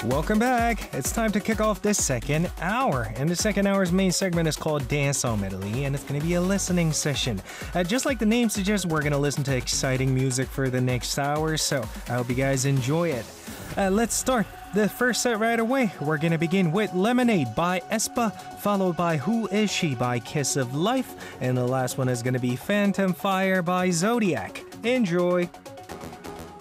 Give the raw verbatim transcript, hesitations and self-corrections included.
Welcome back. It's time to kick off this second hour. And the second hour's main segment is called Dancehall Medley, and it's going to be a listening session. Uh, just like the name suggests, we're going to listen to exciting music for the next hour, so I hope you guys enjoy it. Uh, let's start the first set right away. We're going to begin with Lemonade by aespa, followed by Who Is She by Kiss of Life, and the last one is going to be Phantom Fire by Zodiac. Enjoy!